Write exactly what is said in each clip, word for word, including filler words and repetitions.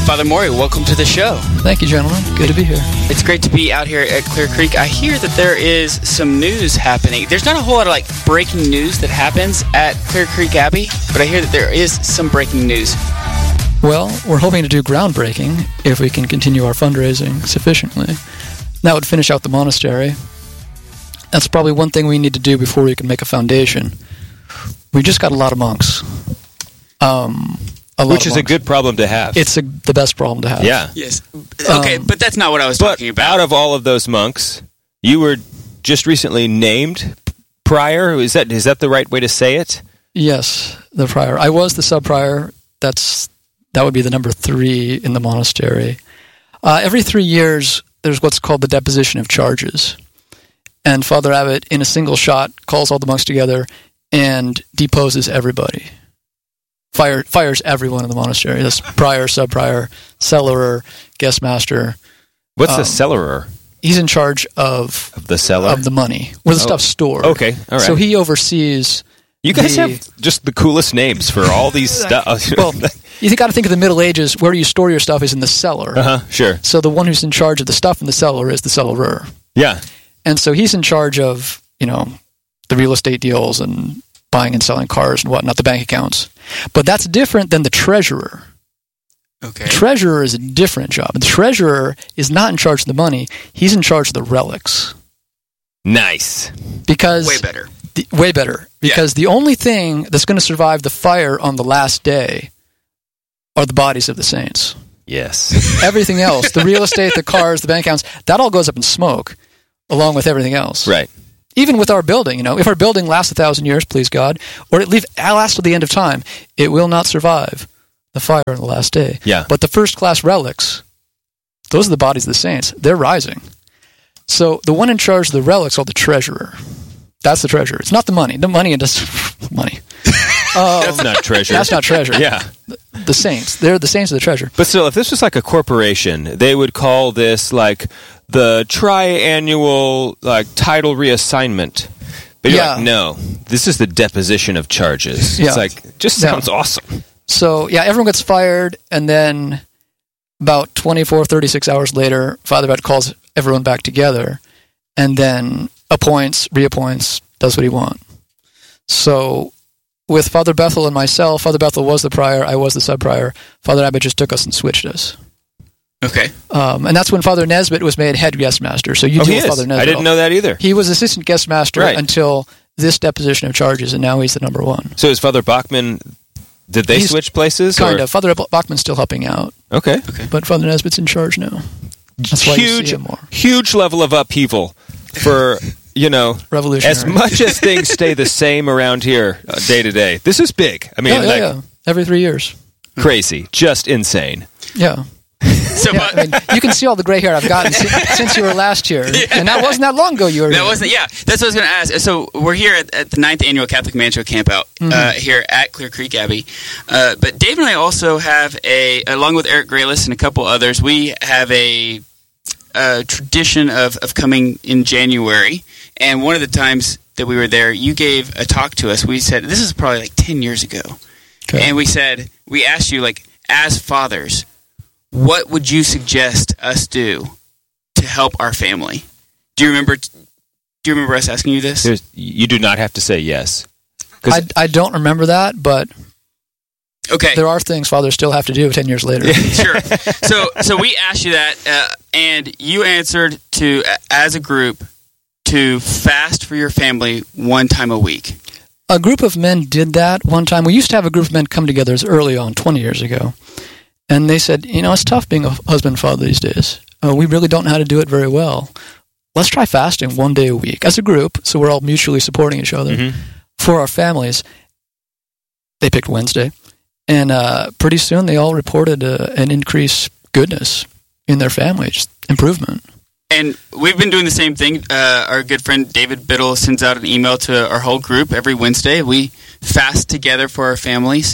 Father Maury, welcome to the show. Thank you, gentlemen. Good to be here. It's great to be out here at Clear Creek. I hear that there is some news happening. There's not a whole lot of like breaking news that happens at Clear Creek Abbey, but I hear that there is some breaking news. Well, we're hoping to do groundbreaking if we can continue our fundraising sufficiently. That would finish out the monastery. That's probably one thing we need to do before we can make a foundation. We just got a lot of monks. Um... Which is a good problem to have. It's a, the best problem to have. Yeah. Yes. Okay, um, but that's not what I was but talking about. Out of all of those monks, you were just recently named prior. Is that is that the right way to say it? Yes, the prior. I was the sub-prior. That's that would be the number three in the monastery. Uh, every three years, there's what's called the deposition of charges, and Father Abbot, in a single shot, calls all the monks together and deposes everybody. Fire, fires everyone in the monastery. That's prior, sub-prior, cellarer, guest master. What's um, the cellarer? He's in charge of, of the cellar? Of the money, where the oh. stuff's stored. Okay, all right. So he oversees... You guys the, have just the coolest names for all these stuff. Well, you got to think of the Middle Ages. Where you store your stuff is in the cellar. Uh-huh, sure. So the one who's in charge of the stuff in the cellar is the cellarer. Yeah. And so he's in charge of, you know, the real estate deals and buying and selling cars and whatnot, the bank accounts. But that's different than the treasurer. Okay. The treasurer is a different job. The treasurer is not in charge of the money. He's in charge of the relics. Nice. Because way better. The, way better. Because yeah. the only thing that's going to survive the fire on the last day are the bodies of the saints. Yes. Everything else, the real estate, the cars, the bank accounts, that all goes up in smoke along with everything else. Right. Even with our building, you know, if our building lasts a thousand years, please God, or it lasts to the end of time, it will not survive the fire on the last day. Yeah. But the first-class relics, those are the bodies of the saints. They're rising. So the one in charge of the relics is called the treasurer. That's the treasurer. It's not the money. The money is money. Um, that's not treasure. That's not treasure. Yeah. The, the saints. They're the saints of the treasure. But still, if this was like a corporation, they would call this like the triannual like title reassignment. But you're yeah. like, no, this is the deposition of charges. Yeah. It's like, just sounds yeah. awesome. So, yeah, everyone gets fired, and then about twenty-four, thirty-six hours later, Father Abbot calls everyone back together, and then appoints, reappoints, does what he wants. So, with Father Bethel and myself, Father Bethel was the prior, I was the sub-prior. Father Abbot just took us and switched us. Okay. Um, and that's when Father Nesbitt was made head guest master. So you oh, deal he with is. Father Nesbitt. I didn't know that either. He was assistant guest master right. until this deposition of charges, and now he's the number one. So is Father Bachman... Did they He's switch places? Kind or? of. Father Bachman's still helping out. Okay. okay. But Father Nesbitt's in charge now. That's why huge, you see him more. Huge level of upheaval for, you know, revolutionary. As much as things stay the same around here uh, day to day. This is big. I mean, yeah, yeah, like, yeah. Every three years. Crazy. Just insane. Yeah. So, yeah, I mean, you can see all the gray hair I've gotten since, since you were last year, yeah. and that wasn't that long ago. You were that here. wasn't. Yeah, that's what I was going to ask. So we're here at, at the ninth annual Catholic Man Show Campout mm-hmm. uh, here at Clear Creek Abbey. Uh, but Dave and I also have a, along with Eric Graylis and a couple others, we have a, a tradition of of coming in January. And one of the times that we were there, you gave a talk to us. We said this is probably like ten years ago, okay. and we said we asked you like as fathers. What would you suggest us do to help our family? Do you remember? Do you remember us asking you this? There's, you do not have to say yes. I, I don't remember that, but okay, there are things fathers still have to do ten years later. Sure. So, so we asked you that, uh, and you answered to as a group to fast for your family one time a week. A group of men did that one time. We used to have a group of men come together as early on, twenty years ago. And they said, you know, it's tough being a husband and father these days. Uh, we really don't know how to do it very well. Let's try fasting one day a week as a group, so we're all mutually supporting each other. Mm-hmm. For our families, they picked Wednesday. And uh, pretty soon they all reported uh, an increased goodness in their family, just improvement. And we've been doing the same thing. Uh, our good friend David Biddle sends out an email to our whole group every Wednesday. We fast together for our families.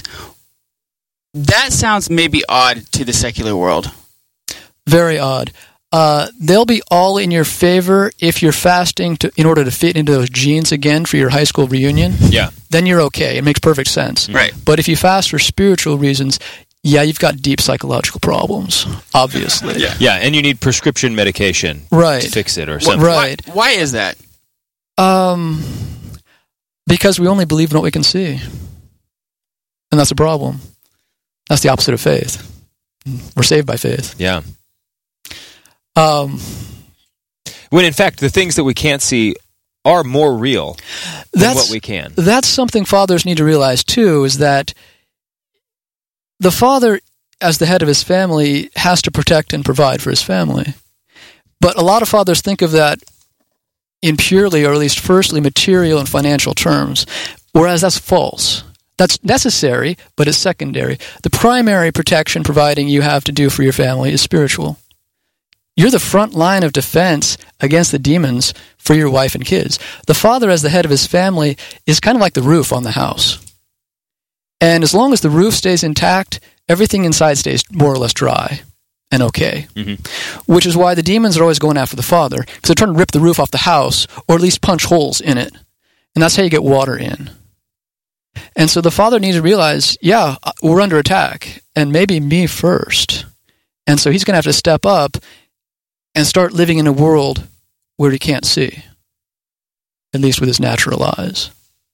That sounds maybe odd to the secular world. Very odd. Uh, they'll be all in your favor if you're fasting to, in order to fit into those genes again for your high school reunion. Yeah. Then you're okay. It makes perfect sense. Right. But if you fast for spiritual reasons, yeah, you've got deep psychological problems, obviously. Yeah. Yeah, and you need prescription medication Right. to fix it or Wh- something. Right. Why, why is that? Um, because we only believe in what we can see. And that's a problem. That's the opposite of faith. We're saved by faith. Yeah. Um, When in fact, the things that we can't see are more real than that's what we can. That's something fathers need to realize too, is that the father, as the head of his family, has to protect and provide for his family. But a lot of fathers think of that in purely, or at least firstly, material and financial terms, whereas that's false. That's necessary, but it's secondary. The primary protection providing you have to do for your family is spiritual. You're the front line of defense against the demons for your wife and kids. The father, as the head of his family, is kind of like the roof on the house. And as long as the roof stays intact, everything inside stays more or less dry and okay. Mm-hmm. Which is why the demons are always going after the father, because they're trying to rip the roof off the house, or at least punch holes in it. And that's how you get water in. And so the father needs to realize, yeah, we're under attack, and maybe me first. And so he's going to have to step up and start living in a world where he can't see, at least with his natural eyes.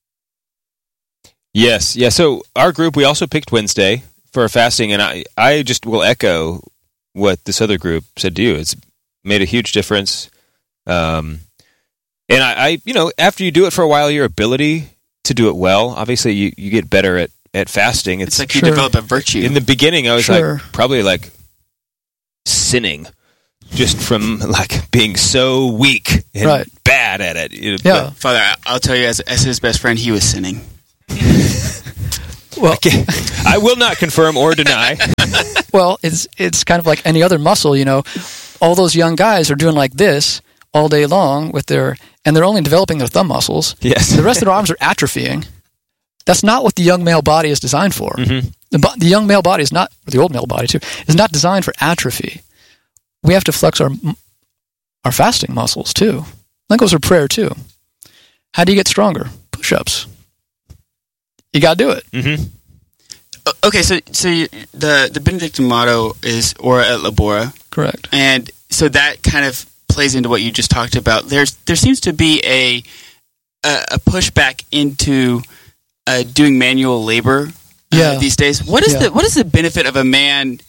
Yes, yeah. So our group, we also picked Wednesday for our fasting, and I, I just will echo what this other group said to you. It's made a huge difference. Um, and I, I, you know, after you do it for a while, your ability to do it well, obviously you, you get better at, at fasting. It's It's, like Sure. you develop a virtue. in the beginning, I was Sure. like, probably like sinning. Just from like being so weak and Right. bad at it. You know, Yeah. but Father, I- I'll tell you, as, as his best friend, he was sinning. Well, I will not confirm or deny. well, it's it's kind of like any other muscle, you know. All those young guys are doing like this all day long with their, and they're only developing their thumb muscles. Yes. The rest of their arms are atrophying. That's not what the young male body is designed for. Mm-hmm. The, bo- the young male body is not, or the old male body too, is not designed for atrophy. We have to flex our our fasting muscles too. That goes for prayer too. How do you get stronger? Push-ups. You got to do it. Mm-hmm. O- Okay, so so you, the the Benedictine motto is "Ora et labora," Correct. and so that kind of plays into what you just talked about. There's there seems to be a a, a pushback into uh, doing manual labor uh, Yeah. these days. What is Yeah. the what is the benefit of a man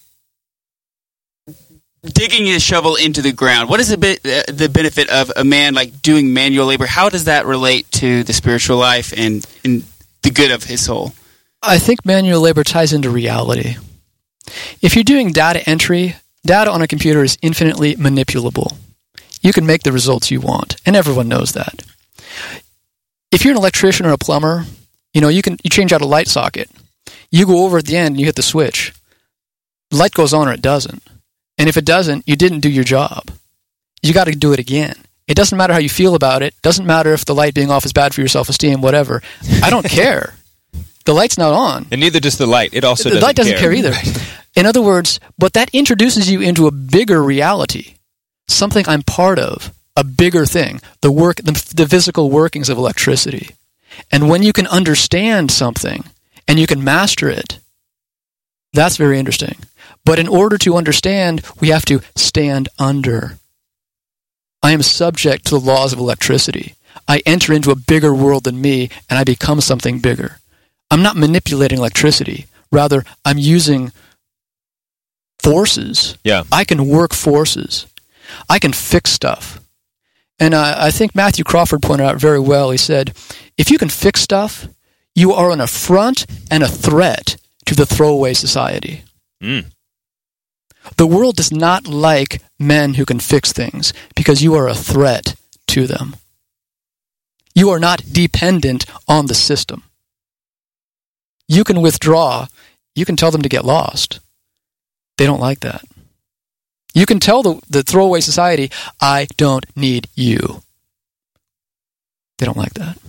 digging his shovel into the ground? What is the bit, uh, the benefit of a man like doing manual labor? How does that relate to the spiritual life and, and the good of his soul? I think manual labor ties into reality. If you're doing data entry, data on a computer is infinitely manipulable. You can make the results you want, and everyone knows that. If you're an electrician or a plumber, you know, you can you change out a light socket. You go over at the end and you hit the switch. The light goes on or it doesn't. And if it doesn't, you didn't do your job. You got to do it again. It doesn't matter how you feel about it. Doesn't matter if the light being off is bad for your self-esteem, whatever. I don't care. The light's not on. And neither does the light. It also The doesn't light doesn't care, care either. In other words, but that introduces you into a bigger reality, something I'm part of, a bigger thing, the work, the, the physical workings of electricity. And when you can understand something and you can master it, that's very interesting. But in order to understand, we have to stand under. I am subject to the laws of electricity. I enter into a bigger world than me, and I become something bigger. I'm not manipulating electricity. Rather, I'm using forces. Yeah. I can work forces. I can fix stuff. And uh, I think Matthew Crawford pointed out very well. He said, if you can fix stuff, you are an affront and a threat to the throwaway society. Mm. The world does not like men who can fix things because you are a threat to them. You are not dependent on the system. You can withdraw. You can tell them to get lost. They don't like that. You can tell the, the throwaway society, I don't need you. They don't like that.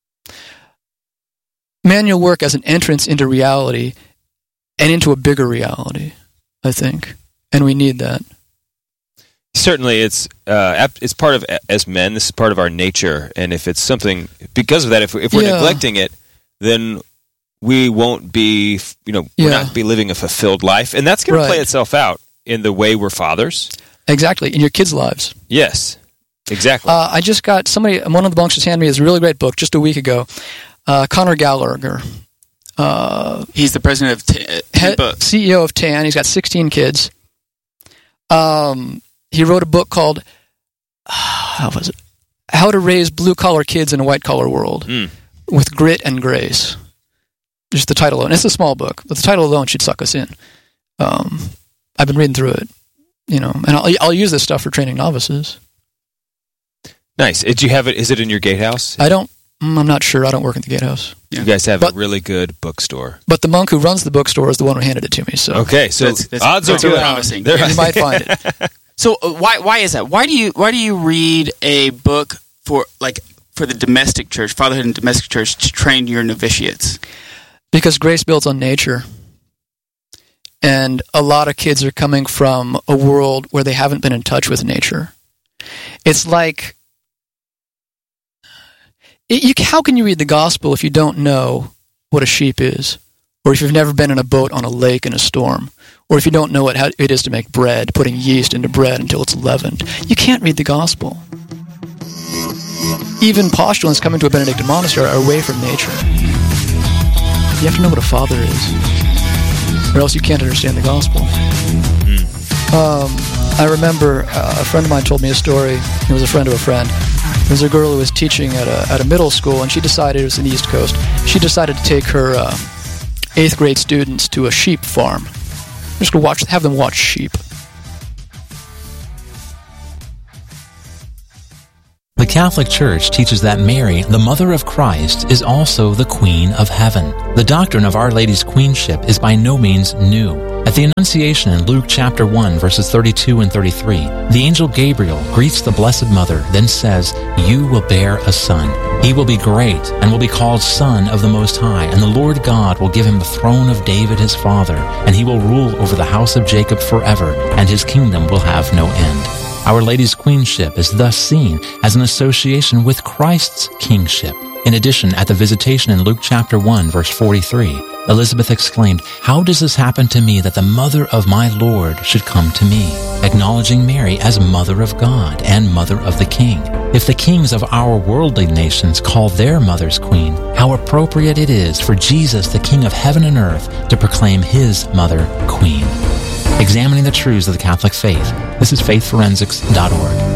Manual work as an entrance into reality and into a bigger reality, I think. And we need that. Certainly, it's uh, ap- it's part of, as men, this is part of our nature. And if it's something, because of that, if, if we're Yeah. neglecting it, then we won't be, you know, we're Yeah. not be living a fulfilled life, and that's going Right. to play itself out in the way we're fathers. Exactly, in your kids' lives. Yes, exactly. Uh, I just got somebody, one of the monks just handed me this really great book just a week ago. Uh, Conor Gallagher, uh, He's the president of T- uh, head, Books. C E O of Tan. He's got sixteen kids. Um, he wrote a book called how was it? How to Raise Blue Collar Kids in a White Collar World Mm. with Grit and Grace. Just the title alone. It's a small book, but the title alone should suck us in. Um, I've been reading through it, you know, and I'll, I'll use this stuff for training novices. Nice. Did you have it? Is it in your gatehouse? I don't. mm, I'm not sure. I don't work in the gatehouse. You guys have But- a really good bookstore. But the monk who runs the bookstore is the one who handed it to me. So Okay, so That's- that's odds are very good. promising. They're- you might find it. So uh, why why is that? Why do you why do you read a book for like for the domestic church, fatherhood and domestic church, to train your novitiates? Because grace builds on nature. And a lot of kids are coming from a world where they haven't been in touch with nature. It's like, it, you, how can you read the gospel if you don't know what a sheep is? Or if you've never been in a boat on a lake in a storm? Or if you don't know what how it is to make bread, putting yeast into bread until it's leavened? You can't read the gospel. Even postulants coming to a Benedictine monastery are away from nature. You have to know what a father is, or else you can't understand the gospel. Mm. Um, I remember uh, a friend of mine told me a story. He was a friend of a friend. There was a girl who was teaching at a, at a middle school, and she decided, it was in the East Coast, she decided to take her uh, eighth grade students to a sheep farm. Just go watch, have them watch sheep. The Catholic Church teaches that Mary, the Mother of Christ, is also the Queen of Heaven. The doctrine of Our Lady's queenship is by no means new. At the Annunciation in Luke chapter one, verses thirty-two and thirty-three, the angel Gabriel greets the Blessed Mother, then says, "You will bear a son. He will be great and will be called Son of the Most High, and the Lord God will give him the throne of David his father, and he will rule over the house of Jacob forever, and his kingdom will have no end." Our Lady's queenship is thus seen as an association with Christ's kingship. In addition, at the visitation in Luke chapter one, verse forty-three, Elizabeth exclaimed, "How does this happen to me that the mother of my Lord should come to me?" Acknowledging Mary as Mother of God and Mother of the King. If the kings of our worldly nations call their mothers queen, how appropriate it is for Jesus, the King of heaven and earth, to proclaim his mother queen. Examining the truths of the Catholic faith. This is faith forensics dot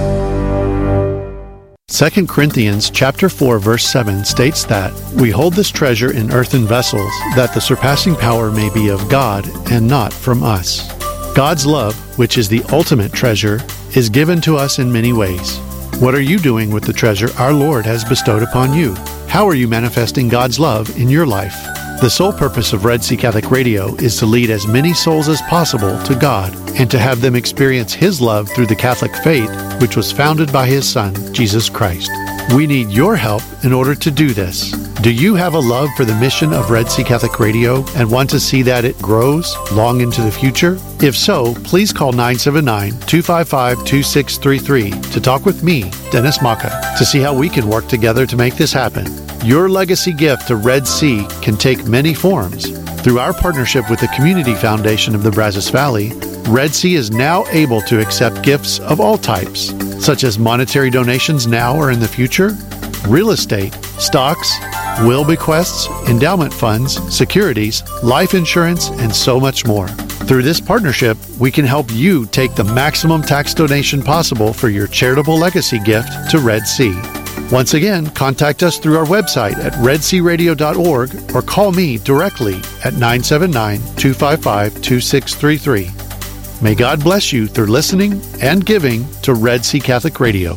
org. Second Corinthians chapter four verse seven states that we hold this treasure in earthen vessels, that the surpassing power may be of God and not from us. God's love, which is the ultimate treasure, is given to us in many ways. What are you doing with the treasure our Lord has bestowed upon you? How are you manifesting God's love in your life? The sole purpose of Red Sea Catholic Radio is to lead as many souls as possible to God and to have them experience His love through the Catholic faith, which was founded by His Son, Jesus Christ. We need your help in order to do this. Do you have a love for the mission of Red Sea Catholic Radio and want to see that it grows long into the future? If so, please call nine seven nine, two five five, two six three three to talk with me, Dennis Maka, to see how we can work together to make this happen. Your legacy gift to Red Sea can take many forms. Through our partnership with the Community Foundation of the Brazos Valley, Red Sea is now able to accept gifts of all types, such as monetary donations now or in the future, real estate, stocks, will bequests, endowment funds, securities, life insurance, and so much more. Through this partnership, we can help you take the maximum tax donation possible for your charitable legacy gift to Red Sea. Once again, contact us through our website at red sea radio dot org or call me directly at nine seven nine, two five five, two six three three. May God bless you through listening and giving to Red Sea Catholic Radio.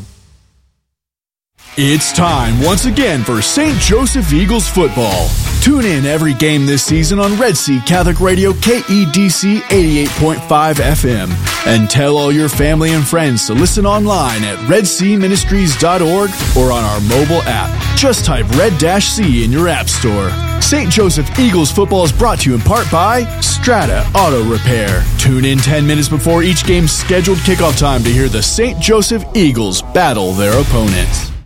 It's time once again for Saint Joseph Eagles football. Tune in every game this season on Red Sea Catholic Radio K E D C eighty-eight point five F M. And tell all your family and friends to listen online at red sea ministries dot org or on our mobile app. Just type Red-C in your app store. Saint Joseph Eagles football is brought to you in part by Strata Auto Repair. Tune in ten minutes before each game's scheduled kickoff time to hear the Saint Joseph Eagles battle their opponents.